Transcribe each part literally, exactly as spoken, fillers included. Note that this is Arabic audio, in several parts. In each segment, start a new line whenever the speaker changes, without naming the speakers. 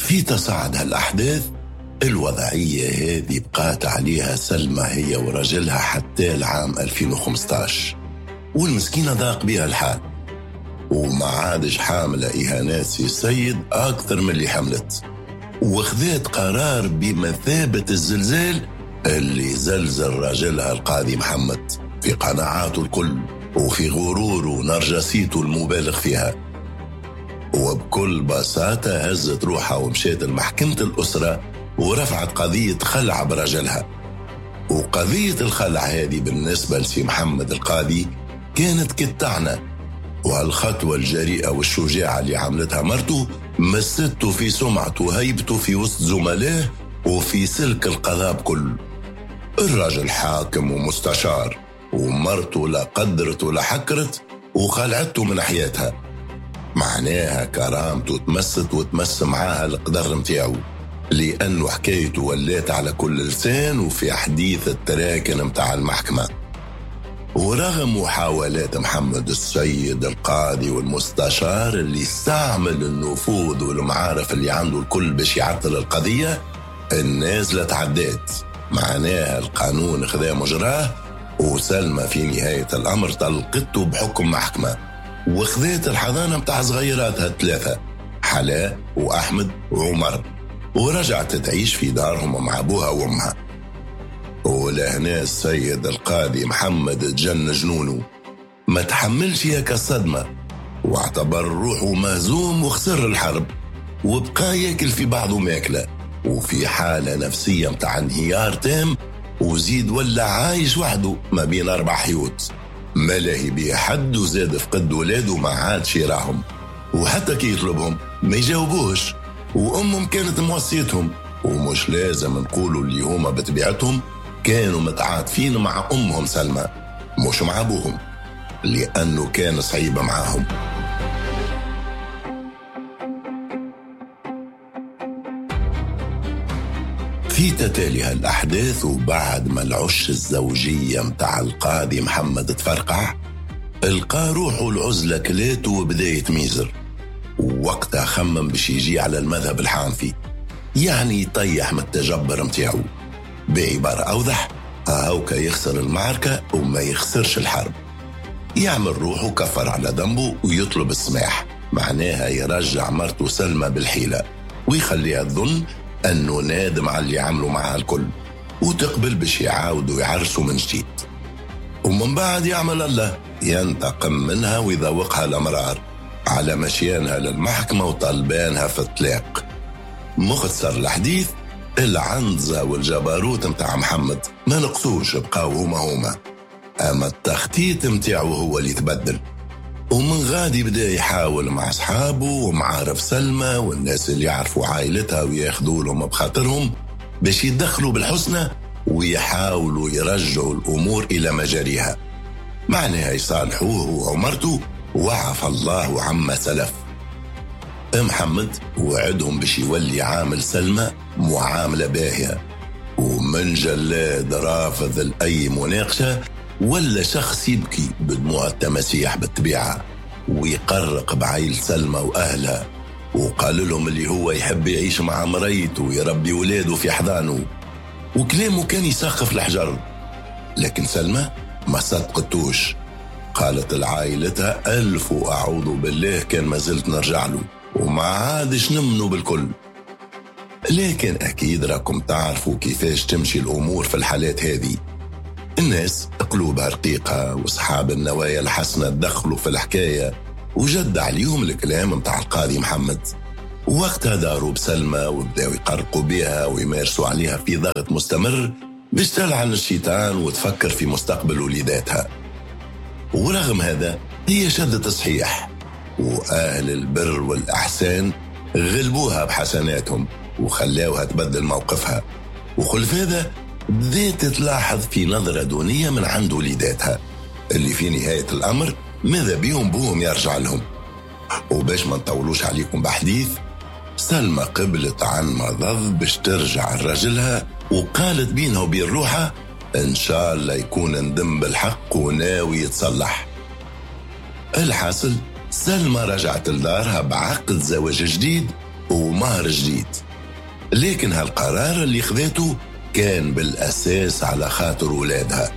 في تصاعد هالأحداث الوضعية هذه بقات عليها سلمى هي ورجلها حتى العام ألفين وخمسة عشر، والمسكينة ضاق بها الحال وما عادش حاملة إهانات سي السيد أكثر من اللي حملت، وخذت قرار بمثابة الزلزال اللي زلزل راجلها القاضي محمد في قناعاته الكل وفي غروره ونرجسيته المبالغ فيها. وبكل بساطة هزت روحها ومشيت لمحكمة الأسرة ورفعت قضية خلع برجلها. وقضية الخلع هذه بالنسبة لسي محمد القاضي كانت كالطعنة، وهالخطوة الجريئة والشجاعة اللي عملتها مرته مسته في سمعته وهيبته في وسط زملائه وفي سلك القضاء بكل. الراجل حاكم ومستشار، ومرته لا قدرت ولا حكرت وخلعته من حياتها، معناها كرامته تمست وتمس معاها القدر متاعه، لأنه حكايته ولات على كل لسان وفي حديث التراكن متاع المحكمة. ورغم محاولات محمد السيد القاضي والمستشار اللي استعمل النفوذ والمعارف اللي عنده الكل باش يعطل القضية، الناس لا تعدات، معناها القانون خذا مجراه، وسلمى في نهاية الأمر طلقته بحكم محكمة، وخذت الحضانة متاع صغيراتها الثلاثة حلاء وأحمد وعمر، ورجعت تعيش في دارهم مع أبوها وأمها. ولهنا السيد القاضي محمد تجن جنونه، ما تحملش هيك الصدمة واعتبر روحه مهزوم وخسر الحرب، وبقى ياكل في بعضه ماكلة وفي حالة نفسية متاع انهيار تام، وزيد ولا عايش وحده ما بين أربع حيوت، ما لاهي بيه حد، وزاد فقد ولاده ما عادش يراهم، وحتى كي يطلبهم ما يجاوبوش، وأمهم كانت موصيتهم، ومش لازم نقولوا اللي هما بطبيعتهم كانوا متعاطفين مع أمهم سلمى مش مع أبوهم، لأنه كان صعيبة معاهم. في تتالي هالأحداث وبعد ما العش الزوجية متاع القاضي محمد تفرقع، القى روحه العزلة كلاته وبداية ميزر، ووقتها خمم باش يجي على المذهب الحنفي، يعني يطيح من التجبر متاعه، بعبارة أوضح هاوكا يخسر المعركة وما يخسرش الحرب، يعمل روحه كفر على ذنبه ويطلب السماح، معناها يرجع مرته سلمى بالحيلة ويخليها تظن أنه نادم على اللي عملوا معها الكل، وتقبل باش يعاودوا يعرسوا من جديد، ومن بعد يعمل الله ينتقم منها ويذوقها الأمرار على مشيانها للمحكمة وطلبانها في الطلاق. مختصر الحديث، العنزة والجبروت متاع محمد ما نقصوش، بقاو هما هما، أما التخطيط متاعه هو اللي تبدل، ومن غادي بدأ يحاول مع أصحابه ومعارف سلمى والناس اللي يعرفوا عائلتها وياخذوا لهم بخاطرهم باش يدخلوا بالحسنى ويحاولوا يرجعوا الأمور إلى مجاريها، معناها يصالحوه وعمرته وعفى الله عما سلف. محمد وعدهم باش يولي عامل سلمى معاملة باهية، ومن جلاد رافض لأي مناقشة ولا شخص يبكي بدموع التماسيح بالطبيعة، ويقرق بعيل سلمى وأهلها، وقال لهم اللي هو يحب يعيش مع مريته ويربي ولاده في حضانه، وكلامه كان يسخف الحجر. لكن سلمى ما صدقتوش، قالت لعائلتها ألف وأعوذ بالله كان ما زلت نرجع له وما عادش نمنوا بالكل. لكن أكيد راكم تعرفوا كيفاش تمشي الأمور في الحالات هذه، الناس قلوبها رقيقة وصحاب النوايا الحسنة دخلوا في الحكاية وجد عليهم الكلام متاع القاضي محمد، ووقتها داروا بسلمى وبداوا يقرقوا بها ويمارسوا عليها في ضغط مستمر باش تلعن الشيطان وتفكر في مستقبل وليداتها. ورغم هذا هي شدت صحيح، وأهل البر والأحسان غلبوها بحسناتهم وخلاوها تبدل موقفها، وخلف هذا بدأت تلاحظ في نظرة دونية من عند وليداتها اللي في نهاية الأمر ماذا بيهم بوهم يرجع لهم. وباش ما نطولوش عليكم بحديث، سلمى قبلت عن مضض باش ترجع لرجلها، وقالت بينها وبين روحها إن شاء الله يكون ندم بالحق وناوي يتصلح. الحاصل سلمى رجعت لدارها بعقد زواج جديد ومهر جديد. لكن هالقرار اللي خذته كان بالأساس على خاطر ولادها.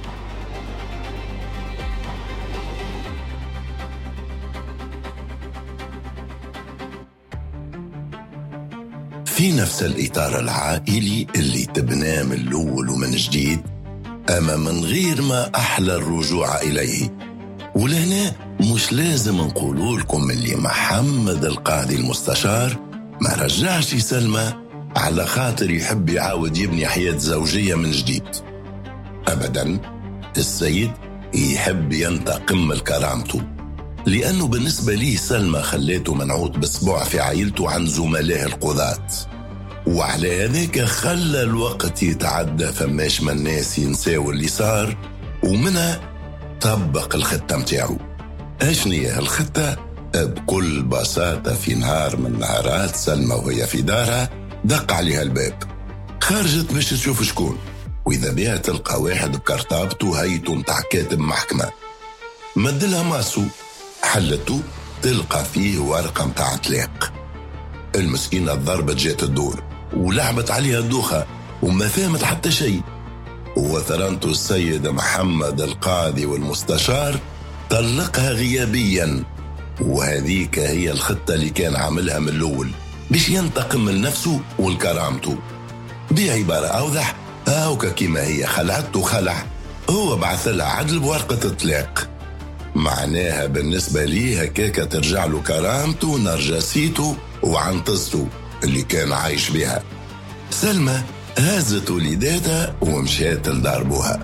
في نفس الإطار العائلي اللي تبناه من الأول ومن جديد، أما من غير ما أحلى الرجوع إليه. ولهنا مش لازم نقول لكم اللي محمد القاضي المستشار ما رجعش سلمى على خاطر يحب يعاود يبني حياة زوجية من جديد. أبدا، السيد يحب ينتقم الكرامته، لأنه بالنسبة ليه سلمى خليته منعوت بسبوع في عائلته عن زملائه القضاة، وعلى هذاك خلى الوقت يتعدى فماش من الناس ينساو اللي صار، ومنها طبق الخطة متاعه. أشنية الخطة؟ بكل بساطة في نهار من نهارات سلمى وهي في دارها دق عليها الباب، خرجت باش تشوف شكون، وإذا بها تلقى واحد بكرتابته هيته متاع كاتب محكمة. مدلها ماسو، حلته تلقى فيه ورقة متاع طلاق. المسكينة ضربت جات الدور ولعبت عليها الدوخة وما فهمت حتى شيء. وثرنته السيد محمد القاضي والمستشار طلقها غيابيا، وهذيك هي الخطة اللي كان عاملها من الأول باش ينتقم من نفسه والكرامته. بعبارة أوضح، هاوكا كيما هي خلعته خلع، هو بعث لها عدل بورقة الطلاق. معناها بالنسبة ليه هكاكا ترجع له كرامته ونرجسيته وعنطسته اللي كان عايش بها. سلمى هزت وليداتها ومشات لداربوها.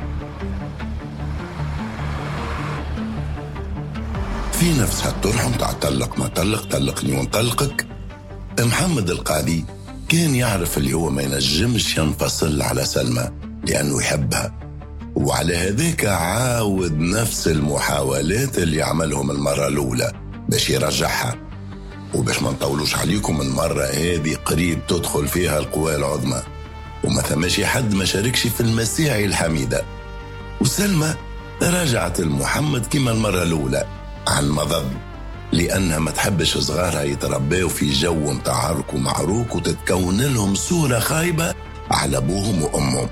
في نفس هالطرح متاع طلق ما طلق طلقني ونطلقك، محمد القاضي كان يعرف اللي هو ما ينجمش ينفصل على سلمى لأنه يحبها، وعلى هذاك عاود نفس المحاولات اللي عملهم المرة الأولى باش يرجعها. وباش ما نطولوش عليكم، المرة هذه قريب تدخل فيها القوى العظمى، وما ثماشي حد ما شاركش في المساعي الحميدة. وسلمى رجعت لمحمد كما المرة الأولى عن مضض، لأنها ما تحبش صغارها يتربوا في جو متاع عرك ومعروك وتتكون لهم صورة خايبة على أبوهم وأمهم.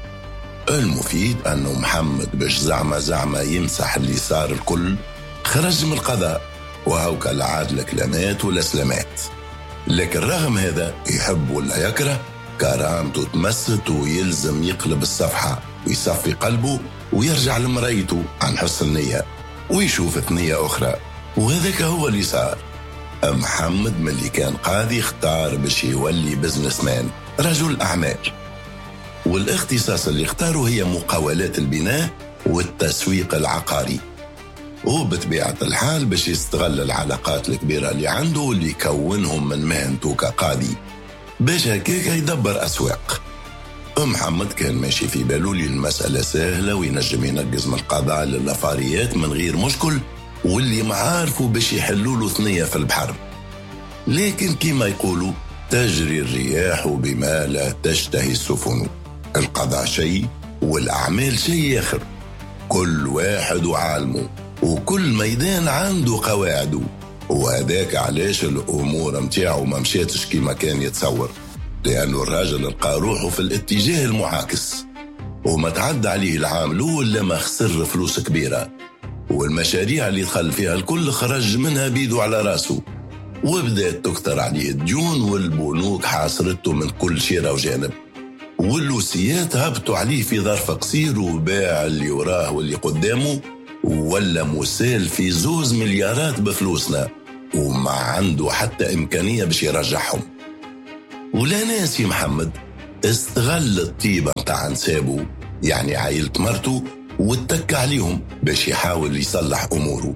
المفيد أنه محمد باش زعمة زعمة يمسح اللي صار الكل خرج من القضاء، وهوكا لا عاد الكلامات ولا سلامات. لكن رغم هذا يحب ولا يكره كرامته تمست، ويلزم يقلب الصفحة ويصفي قلبه ويرجع لمرايته عن حسن نية ويشوف ثنية أخرى. وهذاك هو اللي صار. محمد من اللي كان قاضي اختار باش يولي بزنس مان، رجل أعمال، والاختصاص اللي اختاره هي مقاولات البناء والتسويق العقاري. وبطبيعة الحال باش يستغل العلاقات الكبيرة اللي عنده واللي يكونهم من مهنته كقاضي باش هكاك يدبر أسواق. محمد كان ماشي في باله لي المسألة سهلة وينجم ينقز من القضاء للافاريات من غير مشكل، واللي معارفه باش يحلوا له ثنية في البحر. لكن كما يقولوا تجري الرياح بما لا تشتهي السفن. القضاء شيء والأعمال شيء آخر، كل واحد وعالمه وكل ميدان عنده قواعده. وهذاك علاش الأمور متاعه ما مشيتش كما كان يتصور، لأنه الراجل لقى روحه في الاتجاه المعاكس، وما تعدى عليه العام الأول لما خسر فلوس كبيرة، والمشاريع اللي دخل فيها الكل خرج منها بيدو على راسه، وبدأت تكتر عليه الديون والبنوك حاصرته من كل شيرة وجانب، واللوسيات هبطوا عليه في ظرف قصير، وباع اللي وراه واللي قدامه ولا مسال في زوز مليارات بفلوسنا، وما عنده حتى إمكانية باش يرجعهم. ولا ناسي محمد استغل الطيبة متاع نسابه يعني عائلة مرته واتك عليهم باش يحاول يصلح أموره،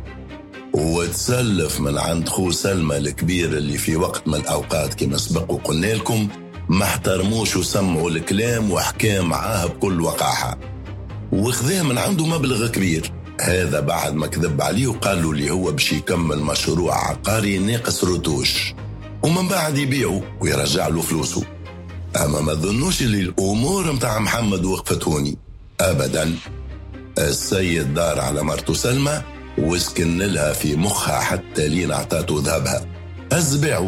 وتسلف من عند خو سلمى الكبير اللي في وقت من الأوقات كما سبق وقلنا لكم ما احترموش وسمعوا الكلام وحكى معاه بكل وقاحة، وخذاه من عنده مبلغ كبير. هذا بعد ما كذب عليه وقال له اللي هو باش يكمل مشروع عقاري ناقص رتوش، ومن بعد يبيعه ويرجع له فلوسه. أما ما ظنوش اللي الأمور متاع محمد وقفت هوني أبدا. السيد دار على مرته سلمى وسكن لها في مخها حتى لين اعطاته ذهبها، هز بيعه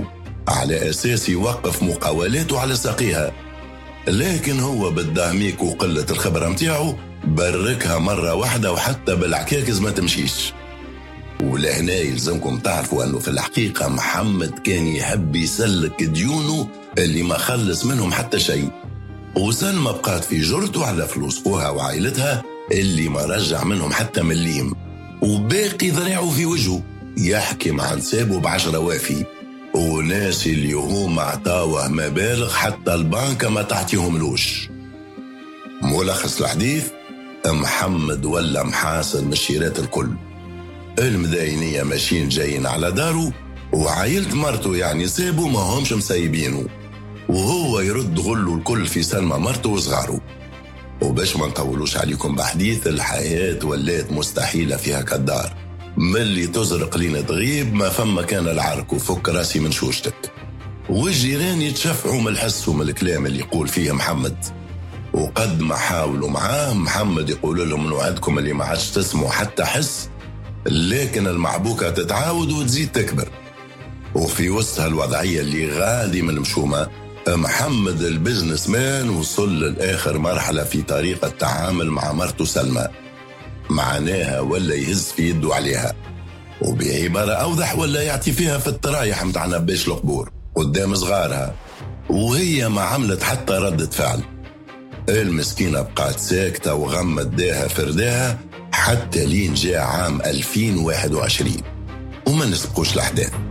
على أساس يوقف مقاولاته على ساقيها، لكن هو بالدهميك وقلة الخبرة متاعه بركها مرة واحدة وحتى بالعكاكز ما تمشيش. ولهنا يلزمكم تعرفوا أنه في الحقيقة محمد كان يحب يسلك ديونه اللي ما خلص منهم حتى شيء، وسلمى بقات في جرته على فلوس خوها وعائلتها اللي ما رجع منهم حتى مليم، وباقي ذراعه في وجهه يحكي مع نسابه بعشرة وافي، وناس اللي هم عطاوه مبالغ حتى البنكة ما تعطيهم لوش. ملخص الحديث: محمد ولا محاصر من الشيرات الكل، المداينية ماشيين جايين على داره، وعائلة مرته يعني سابوا ما همش مسايبينه، وهو يرد غله الكل في سلمى مرته وصغاره. وباش ما نطولوش عليكم بحديث، الحياة ولات مستحيلة فيها كالدار، ملي تزرق لين تغيب ما فما كان العرك وفك راسي من شوشتك، والجيران يتشفعوا من الحس ومن الكلام اللي يقول فيه محمد. وقد ما حاولوا معاه محمد يقول لهم انه عندكم اللي ما عادش تسمعوا حتى حس، لكن المعبوكة تتعاود وتزيد تكبر. وفي وسط هالوضعية اللي غادي من المشومة، محمد البزنس مان وصل للآخر مرحلة في طريقة التعامل مع مرته سلمى، معناها ولا يهز في يده عليها، وبعبارة أوضح ولا يعطي فيها في الترايح متاعنا باش القبور قدام صغارها، وهي ما عملت حتى ردة فعل. المسكينة بقات ساكتة وغمت داها فرداها حتى لين جاء عام ألفين وواحد وعشرين، وما نسبقوش الأحداث.